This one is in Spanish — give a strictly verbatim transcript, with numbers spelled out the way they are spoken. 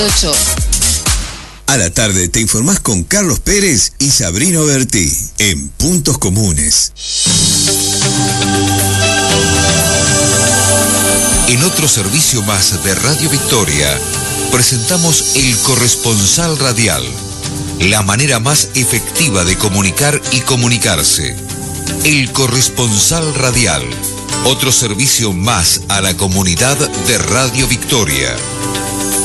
ocho. A la tarde te informás con Carlos Pérez y Sabrina Bertí en Puntos Comunes. En otro servicio más de Radio Victoria, presentamos El Corresponsal Radial, la manera más efectiva de comunicar y comunicarse. El Corresponsal Radial, otro servicio más a la comunidad de Radio Victoria.